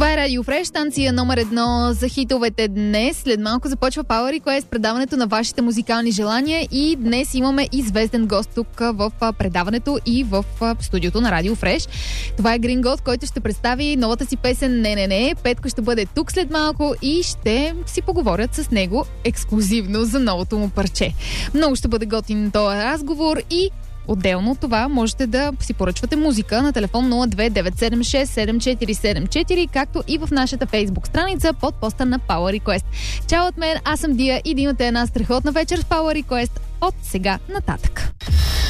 Това е Радио Фреш, станция номер 1 за хитовете днес. След малко започва Power Request, предаването на вашите музикални желания и днес имаме известен гост тук в предаването и в студиото на Радио Фреш. Това е Грин Год, който ще представи новата си песен Не. Петко ще бъде тук след малко и ще си поговорят с него ексклюзивно за новото му парче. Много ще бъде готин този разговор и отделно от това можете да си поръчвате музика на телефон 029767474, както и в нашата фейсбук страница под поста на Power Request. Чао от мен, аз съм Дия и да имате една страхотна вечер с Power Request от сега нататък.